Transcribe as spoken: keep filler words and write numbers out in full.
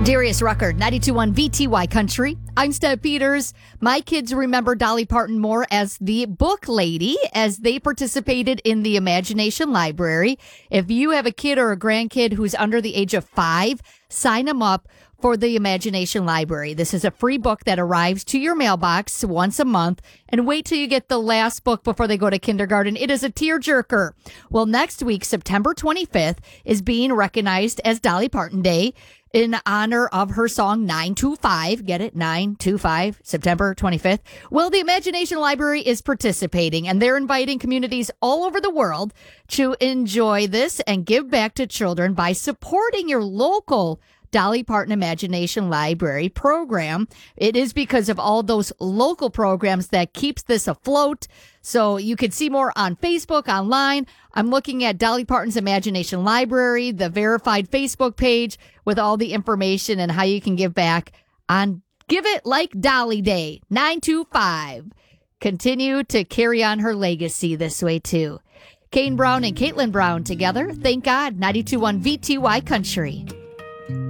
Darius Rucker, ninety-two point one V T Y Country. I'm Steph Peters. My kids remember Dolly Parton more as the book lady as they participated in the Imagination Library. If you have a kid or a grandkid who's under the age of five, sign them up for the Imagination Library. This is a free book that arrives to your mailbox once a month, and wait till you get the last book before they go to kindergarten. It is a tearjerker. Well, next week, September twenty-fifth, is being recognized as Dolly Parton Day in honor of her song nine two five. Get it? nine two five, September twenty-fifth. Well, the Imagination Library is participating, and they're inviting communities all over the world to enjoy this and give back to children by supporting your local Dolly Parton Imagination Library program. It is because of all those local programs that keeps this afloat. So you can see more on Facebook, online. I'm looking at Dolly Parton's Imagination Library, the verified Facebook page with all the information and how you can give back on Give It Like Dolly Day, nine two five. Continue to carry on her legacy this way, too. Kane Brown and Caitlin Brown together. Thank God, ninety-two point one V T Y Country.